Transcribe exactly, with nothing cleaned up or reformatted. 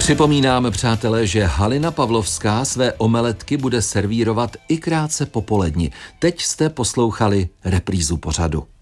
Připomínáme, přátelé, že Halina Pavlovská své omeletky bude servírovat i krátce po poledni. Teď jste poslouchali reprízu pořadu.